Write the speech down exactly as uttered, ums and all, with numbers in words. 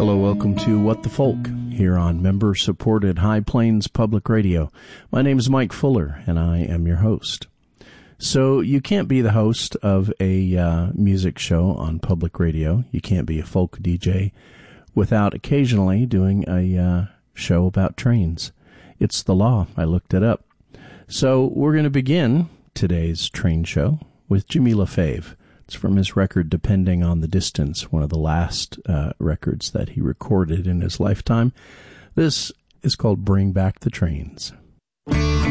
Hello, welcome to What the Folk here on member-supported High Plains Public Radio. My name is Mike Fuller, and I am your host. So you can't be the host of a uh, music show on public radio. You can't be a folk D J without occasionally doing a uh, show about trains. It's the law. I looked it up. So we're going to begin today's train show with Jimmy LaFave. It's from his record Depending on the Distance, one of the last uh, records that he recorded in his lifetime. This is called Bring Back the Trains.